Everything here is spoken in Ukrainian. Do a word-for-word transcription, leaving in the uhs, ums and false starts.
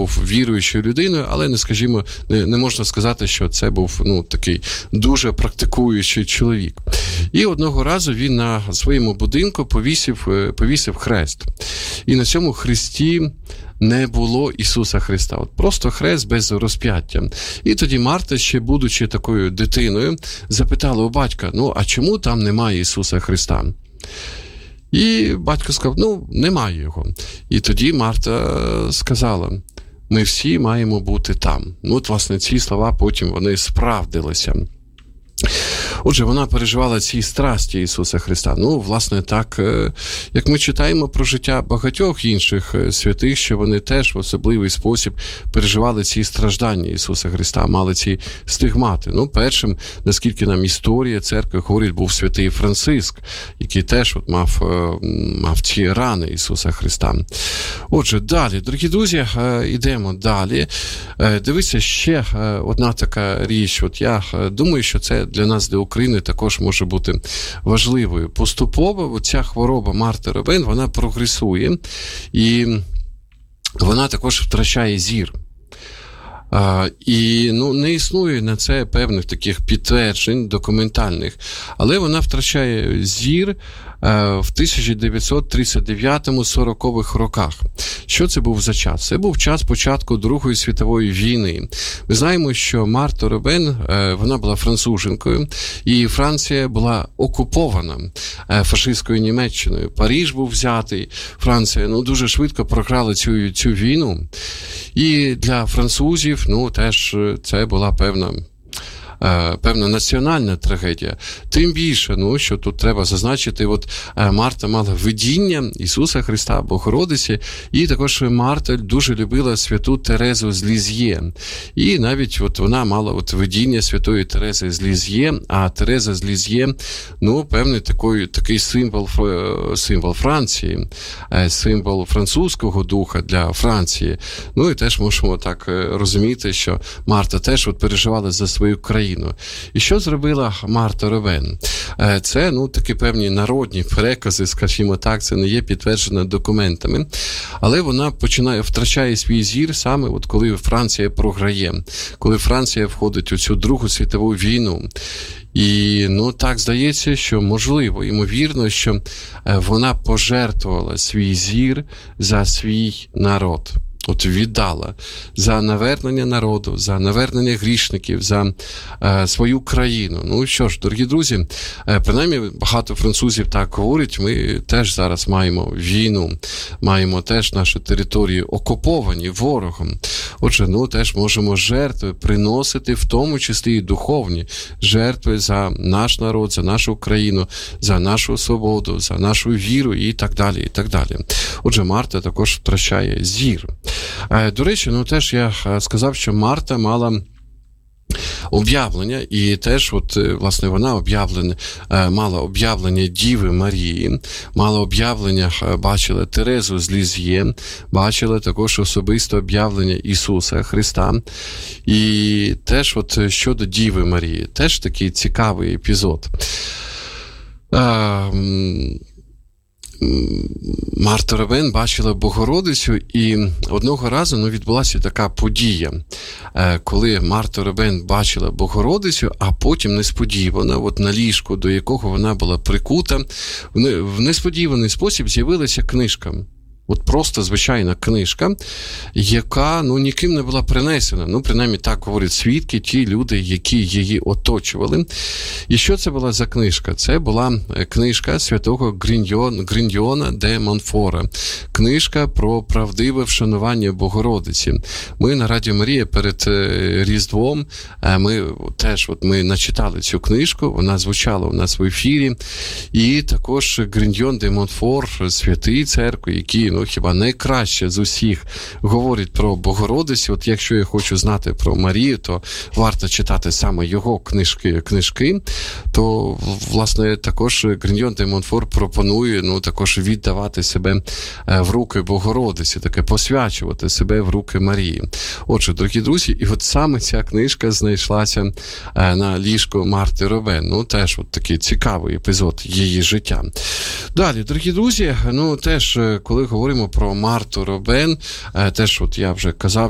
був віруючою людиною, але не, скажімо, не, не можна сказати, що це був, ну, такий дуже практикуючий чоловік. І одного разу він на своєму будинку повісив, повісив хрест. І на цьому хресті не було Ісуса Христа. От просто хрест без розп'яття. І тоді Марта, ще будучи такою дитиною, запитала у батька: ну, а чому там немає Ісуса Христа? І батько сказав: ну, немає його. І тоді Марта сказала: ми всі маємо бути там. Ну, от, власне, ці слова потім вони справдилися. Отже, вона переживала ці страсті Ісуса Христа. Ну, власне, так, як ми читаємо про життя багатьох інших святих, що вони теж в особливий спосіб переживали ці страждання Ісуса Христа, мали ці стигмати. Ну, першим, наскільки нам історія церкви говорить, був святий Франциск, який теж от мав, мав ці рани Ісуса Христа. Отже, далі, дорогі друзі, йдемо далі. Дивіться, ще одна така річ. От я думаю, що це для нас, для України, також може бути важливою. Поступово ця хвороба Марти Робен, вона прогресує, і вона також втрачає зір. А, і, ну, не існує на це певних таких підтверджень документальних, але вона втрачає зір а, в тисяча дев'ятсот тридцять дев'ятому - сорокових роках. Що це був за час? Це був час початку Другої світової війни. Ми знаємо, що Марта Робен, вона була француженкою, і Франція була окупована фашистською Німеччиною. Париж був взятий, Франція, ну, дуже швидко програла цю, цю війну. І для французів, ну, теж це була певна певна національна трагедія. Тим більше, ну, що тут треба зазначити, от Марта мала видіння Ісуса Христа, Богородиці, і також Марта дуже любила святу Терезу з Лізьє. І навіть от вона мала от видіння святої Терези з Лізьє, а Тереза з Лізьє, ну, певний такий, такий символ, символ Франції, символ французького духа для Франції. Ну, і теж можемо так розуміти, що Марта теж от переживала за свою країну. І що зробила Марта Робен? Це, ну, такі певні народні перекази, скажімо так, це не є підтверджено документами, але вона починає, втрачає свій зір саме от коли Франція програє, коли Франція входить у цю Другу світову війну. І, ну, так здається, що можливо, ймовірно, що вона пожертвувала свій зір за свій народ. От віддала за навернення народу, за навернення грішників, за е, свою країну. Ну що ж, дорогі друзі, е, принаймні багато французів так говорять, ми теж зараз маємо війну, маємо теж наші території окуповані ворогом. Отже, ну, теж можемо жертви приносити, в тому числі і духовні жертви за наш народ, за нашу країну, за нашу свободу, за нашу віру і так далі, і так далі. Отже, Марта також втрачає зір. До речі, ну, теж я сказав, що Марта мала об'явлення, і теж, от, власне, вона об'явлення, мала об'явлення Діви Марії, мала об'явлення, бачила Терезу з Лізьє, бачила також особисто об'явлення Ісуса Христа. І теж, от, щодо Діви Марії, теж такий цікавий епізод. Марта Робен бачила Богородицю, і одного разу, ну, відбулася така подія, коли Марта Робен бачила Богородицю, а потім несподівано, от на ліжку, до якого вона була прикута, в несподіваний спосіб з'явилася книжка. От просто звичайна книжка, яка, ну, ніким не була принесена. Ну, принаймні, так говорять свідки, ті люди, які її оточували. І що це була за книжка? Це була книжка святого Гріньйон, Гріньйона де Монфора. Книжка про правдиве вшанування Богородиці. Ми на Радіо Марія перед Різдвом, ми теж от ми начитали цю книжку, вона звучала у нас в ефірі. І також Гріньйон де Монфор, святий церкви, який, ну, хіба найкраще з усіх говорить про Богородицю. От якщо я хочу знати про Марію, то варто читати саме його книжки, книжки. То, власне, також Гріньйон де Монфор пропонує, ну, також віддавати себе в руки Богородиці, таке посвячувати себе в руки Марії. Отже, дорогі друзі, і от саме ця книжка знайшлася на ліжку Марти Робен. Ну, теж от такий цікавий епізод її життя. Далі, дорогі друзі, ну, теж, коли говоримо про Марту Робен, теж, от я вже казав,